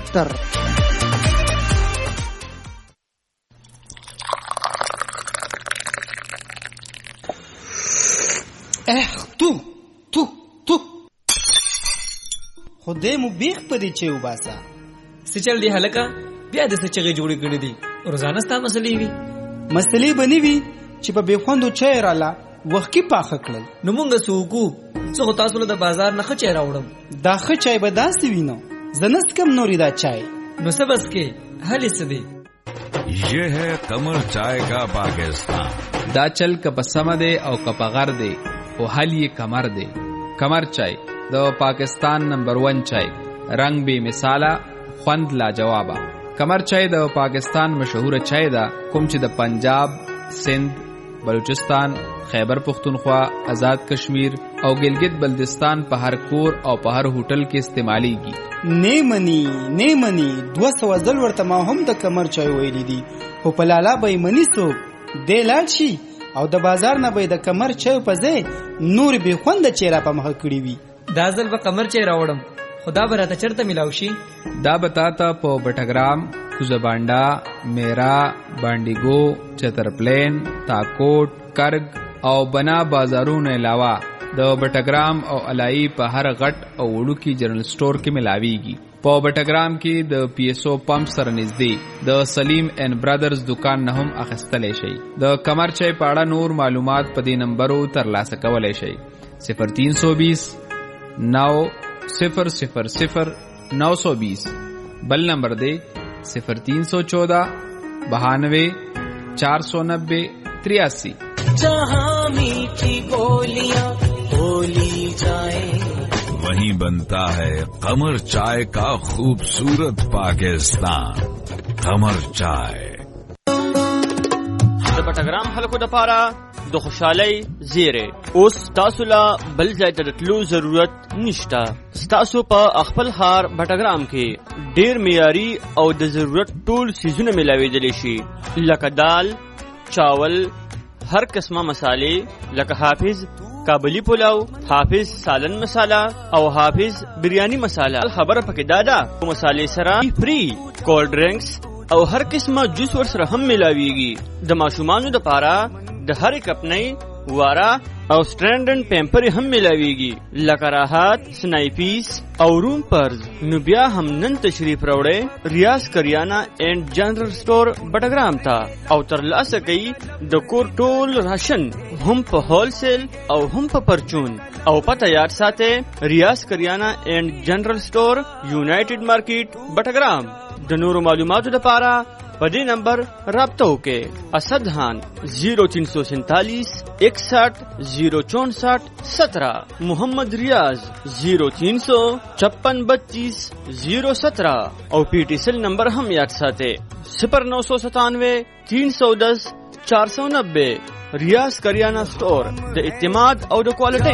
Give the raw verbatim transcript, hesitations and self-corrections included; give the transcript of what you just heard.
دفتر. اخ تو تو تو خدای مو بیخ پدې چې وباسا څه چل دی هلکه بیا د څه چغې جوړې کړې دي روزانه ستا مسلې وي مسلې بنې وي چې په بېخوندو چای راله وخت کې پاخه کړل نو مونږ څه وکړو څه خو تاسو له د بازار نه ښه چای راوړم دا ښه چای به داسې وي نو زه نه څکم نورې دا چای نو څه بس کې حل څه دی یہ ہے قمر چائے کا پاکستان. دا چل که په سمه دی او که په غر دی خو حل یې کمر دی. کمر چای د پاکستان نمبر ون چای، رنگ بے مثاله، خوند لاجوابه. کمر چای د پاکستان مشهوره چای ده کوم چې د پنجاب، سند، بلوچستان، خیبر پختونخوا، آزاد کشمیر او ګلګت بلتستان په هر کور او په هر هوټل کې استعمالیږي. نه مني نه مني دوه سوه ځل ورته ما هم د کمر چای ویلی دي خو په لالا به یې مني څوک دی لاړ شي او د بازار نه به د کمر چای په ځای نور بې خونده چای را په مخه کړي وي. دا ځل به قمر چای راوړم خو دا به راته چېرته میلاو شي؟ دا به تا ته په بټګرام، کوزبانډا، میرا، بانډیګو، چترپلین، تاکوټ، کرګ او بنا بازارونو علاوه د بټګرام او علایي په هر غټ او وړوکي جنرال سٹور کې ملاویږي. په بټګرام کې د پی ایس او پمپ سره نږدې د سلیم اینڈ برادرز دکان نه هم اخیستلی شي. د کمر چای په اړه نور معلومات په دې نمبرو ترلاسه کولی شئ: صفر تین سو بیس نو صفر صفر صفر نو سو بیس. بل نمبر دے صفر تین سو چودہ بہانوے چار سو نبے تریاسی. جہاں میٹھی بولیاں بولی جائے وہیں بنتا ہے قمر چائے کا خوبصورت پاکستان. قمر چائے د بټګرام خلکو دپاره د خوشحالۍ زیری. اوس تاسو له بل ځای ته د تلو ضرورت نشته. ستاسو په خپل ښار بټګرام کې ډیر معیاري او د ضرورت ټول څیزونه میلاویدلی شي لکه دال، چاول، هر قسمه مسالې لکه حافظ کابلی پلاو، حافظ سالن مساله او حافظ بریانی مساله. خبره پکې دا ده مسالې سره فری کولډ ډرینکس او هر قسمه جوس ور سره هم ملاویږي. د ماشومانو دپاره د هرې کپنۍ، واره او سټرینډن پیمپر هم ملاویږي لکه راحت، سنایپیس او روم پرز. نو بیا هم نن تشریف راوړئ ریاض کریانه اینڈ جنرل سٹور بټګرام ته او ترلاسه کوي د کور ټول راشن هم په هول سیل او هم په پرچون. او پته یاد ساتئ ریاض کریانه اینڈ جنرل سٹور، یونائټډ مارکیټ بټګرام. د نورو معلوماتو دپاره په دې نمبر رابطه وکړئ. اسد خان زیرو تین سو سینتالیس اکسٹھ زیرو چونسٹھ سترہ، محمد ریاض زیرو تین سو چھپن بتیس زیرو سترہ او پی ٹی سیل نمبر هم یاد ساتئ صفر نو سو ستانوے تین سو دس چار سو نبے. ریاض کریانہ سٹور د اعتماد او د کوالټي